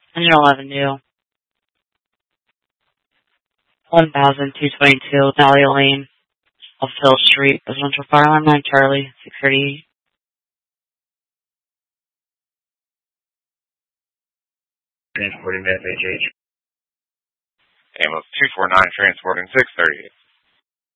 111 new. 1222 Dahlia Lane, off Hill Street, Residential Fire Alarm 9 Charlie, 638. Transporting FHH. Ambulance 249, transporting 638.